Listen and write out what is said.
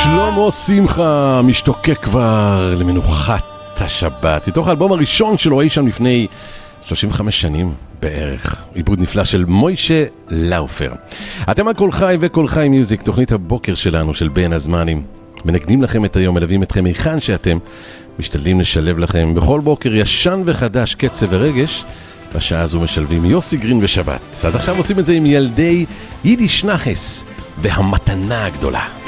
שלמה שמחה משתוקק כבר למנוחת השבת, מתוך האלבום הראשון שלו אי שם לפני 35 שנים בערך, עיבוד נפלא של מוישה לאופר. אתם על כל חי וכל חי מיוזיק, תוכנית הבוקר שלנו של בין הזמנים. מנגנים לכם את היום, מלווים אתכם היכן שאתם, משתדלים לשלב לכם בכל בוקר ישן וחדש, קצב ורגש. בשעה הזו משלבים יוסי גרין ושבת. אז עכשיו עושים את זה עם ילדי יידיש נחס והמתנה הגדולה.